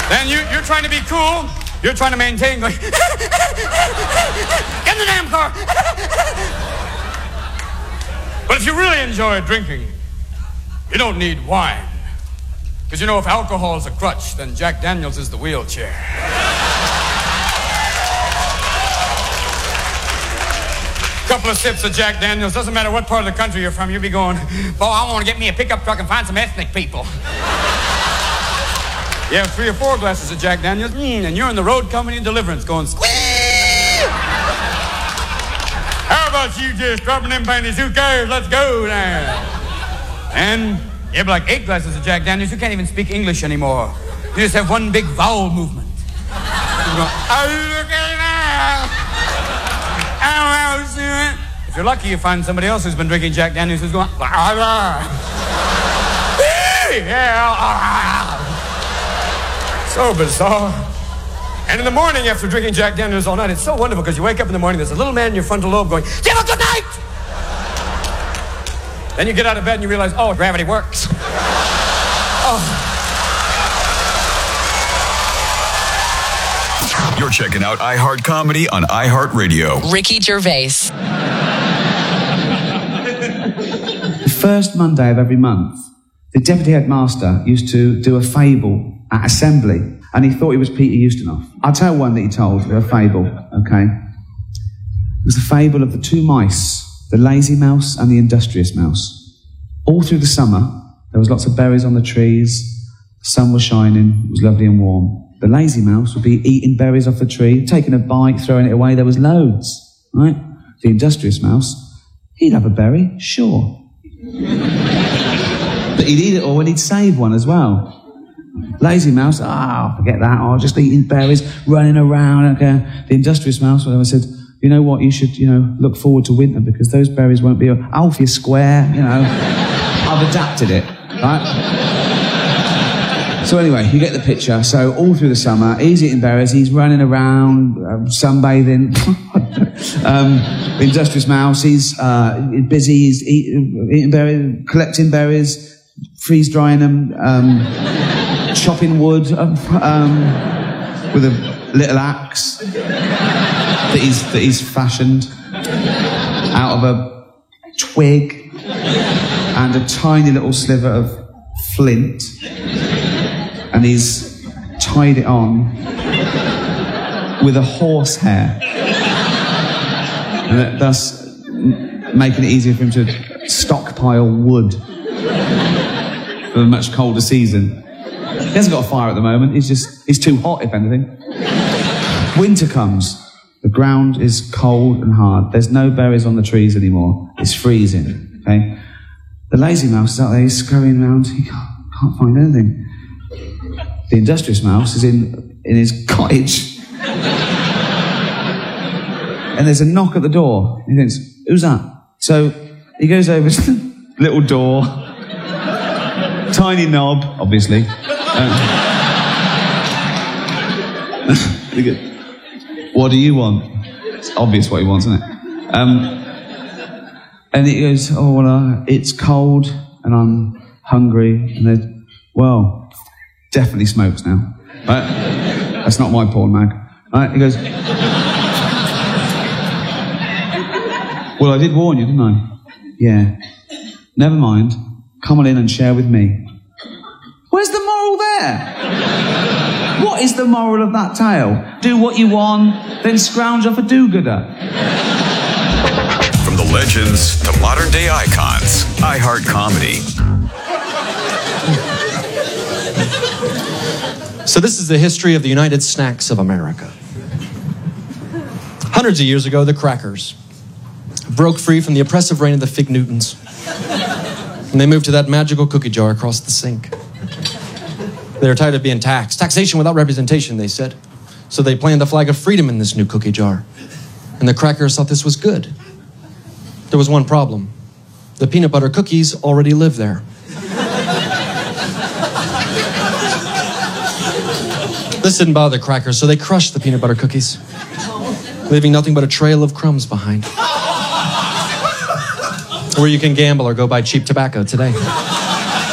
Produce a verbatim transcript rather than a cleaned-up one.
Then you, you're trying to be cool. You're trying to maintain going, get in the damn car. But if you really enjoy drinking, you don't need wine. Because you know, if alcohol is a crutch, then Jack Daniels is the wheelchair. Couple of sips of Jack Daniels, doesn't matter what part of the country you're from, you'll be going, boy, I want to get me a pickup truck and find some ethnic people. You have three or four glasses of Jack Daniels, mm, and you're in the road company of deliverance going, squeeze! How about you just dropping them panties? Who cares? Let's go now. And you have like eight glasses of Jack Daniels, you can't even speak English anymore. You just have one big vowel movement. You go, oh, look at it now. If you're lucky, you find somebody else who's been drinking Jack Daniels who's going, yeah. So bizarre. And in the morning, after drinking Jack Daniels all night, it's so wonderful because you wake up in the morning, there's a little man in your frontal lobe going, "Give a good night!" Then you get out of bed and you realize, oh, gravity works. Oh. You're checking out iHeart Comedy on iHeartRadio. Ricky Gervais. The first Monday of every month, the deputy headmaster used to do a fable at assembly, and he thought he was Peter Ustinov. I'll tell one that he told, a fable, okay? It was the fable of the two mice, the lazy mouse and the industrious mouse. All through the summer, there was lots of berries on the trees, the sun was shining, it was lovely and warm. The lazy mouse would be eating berries off the tree, taking a bite, throwing it away. There was loads, right? The industrious mouse, he'd have a berry, sure. But he'd eat it all and he'd save one as well. Lazy mouse, ah, oh, forget that. Oh, just eating berries, running around. Okay. The industrious mouse, well, I said, you know what, you should, you know, look forward to winter because those berries won't be... Alf, you're square, you know. I've adapted it, right? So anyway, you get the picture. So all through the summer, he's eating berries, he's running around, um, sunbathing. um, the industrious mouse, he's uh, busy, he's eat, eating berries, collecting berries, freeze drying them, um, chopping wood um, with a little axe that he's, that he's fashioned out of a twig and a tiny little sliver of flint. And he's tied it on with a horsehair. And that, thus making it easier for him to stockpile wood for a much colder season. He hasn't got a fire at the moment, he's just, he's too hot, if anything. Winter comes, the ground is cold and hard, there's no berries on the trees anymore, it's freezing, okay? The lazy mouse is out there, he's scurrying around, he can't, can't find anything. The industrious mouse is in, in his cottage. And there's a knock at the door. He thinks, who's that? So he goes over to the little door. Tiny knob, obviously. Um, what do you want? It's obvious what he wants, isn't it? Um, and he goes, oh, well, uh, it's cold and I'm hungry. And they're, well... Definitely smokes now. Right? That's not my porn mag. Right? He goes, well, I did warn you, didn't I? Yeah. Never mind. Come on in and share with me. Where's the moral there? What is the moral of that tale? Do what you want, then scrounge off a do-gooder. From the legends to modern-day icons, iHeart Comedy. So this is the history of the United Snacks of America. Hundreds of years ago, the Crackers broke free from the oppressive reign of the Fig Newtons. And they moved to that magical cookie jar across the sink. They were tired of being taxed. Taxation without representation, they said. So they planted the flag of freedom in this new cookie jar. And the Crackers thought this was good. There was one problem. The peanut butter cookies already lived there. This didn't bother the Crackers, so they crushed the peanut butter cookies, leaving nothing but a trail of crumbs behind. Where you can gamble or go buy cheap tobacco today.